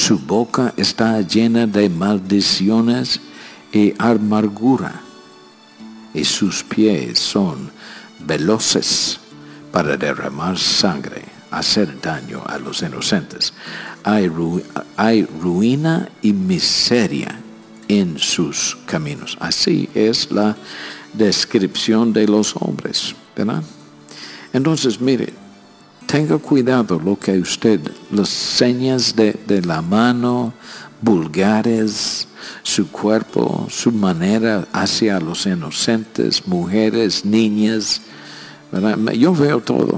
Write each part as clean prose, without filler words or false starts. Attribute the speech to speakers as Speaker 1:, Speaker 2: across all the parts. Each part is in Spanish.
Speaker 1: Su boca está llena de maldiciones y amargura, y sus pies son veloces para derramar sangre, hacer daño a los inocentes. Hay ruina y miseria en sus caminos. Así es la descripción de los hombres, ¿verdad? Entonces, mire, tenga cuidado lo que usted, las señas de la mano, vulgares, su cuerpo, su manera hacia los inocentes, mujeres, niñas, ¿verdad? Yo veo todo.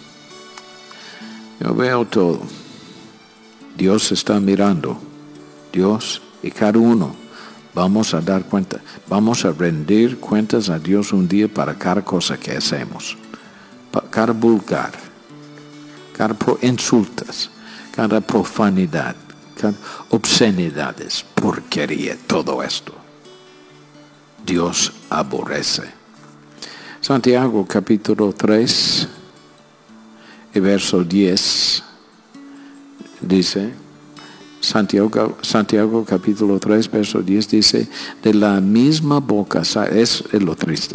Speaker 1: Dios está mirando. Dios y cada uno vamos a dar cuenta. Vamos a rendir cuentas a Dios un día para cada cosa que hacemos. Cada vulgar, cada insultas, cada profanidad, cada obscenidades, porquería, todo esto. Dios aborrece. Santiago capítulo 3 y verso 10 dice, Santiago capítulo 3 verso 10 dice, de la misma boca, es lo triste,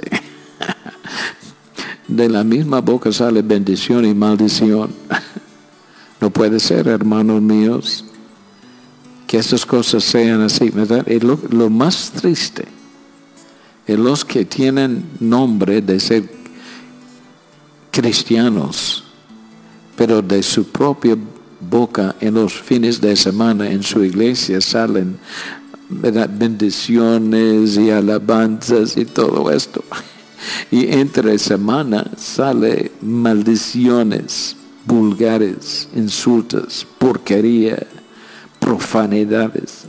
Speaker 1: de la misma boca sale bendición y maldición. No puede ser, hermanos míos, que estas cosas sean así, ¿verdad? Y lo más triste es los que tienen nombre de ser cristianos, pero de su propia boca en los fines de semana en su iglesia salen, ¿verdad?, bendiciones y alabanzas y todo esto. Y entre semana sale maldiciones, vulgares, insultos, porquería, profanidades.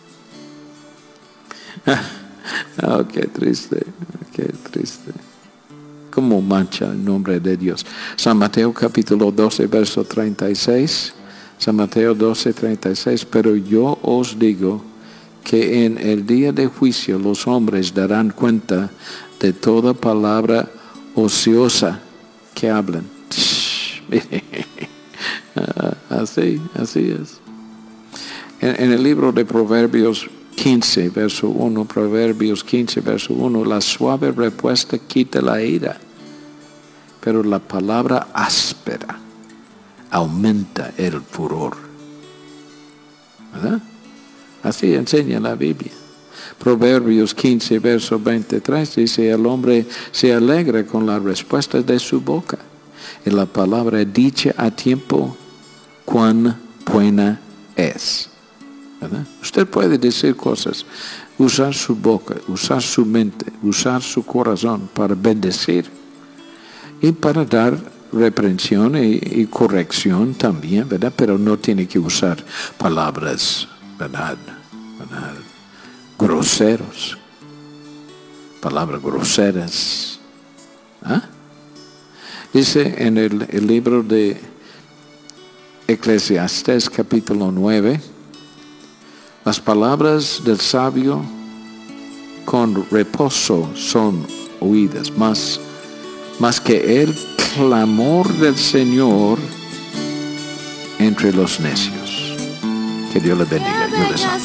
Speaker 1: Oh, qué triste, qué triste. Cómo mancha el nombre de Dios. San Mateo capítulo 12, verso 36. San Mateo 12, 36. Pero yo os digo que en el día de juicio los hombres darán cuenta de toda palabra ociosa que hablan. Así es. En el libro de Proverbios 15, verso 1, Proverbios 15, verso 1, la suave respuesta quita la ira, pero la palabra áspera aumenta el furor. ¿Verdad? Así enseña la Biblia. Proverbios 15, verso 23 dice, el hombre se alegra con la respuesta de su boca, y la palabra dicha a tiempo, cuán buena es. ¿Verdad? Usted puede decir cosas, usar su boca, usar su mente, usar su corazón para bendecir y para dar reprensión y corrección también, ¿verdad? Pero no tiene que usar palabras, ¿verdad? Groseros, palabras groseras. ¿Ah? Dice en el libro de Eclesiastés capítulo 9, las palabras del sabio con reposo son oídas, más que el clamor del Señor entre los necios. Que Dios les bendiga. Yo les amo.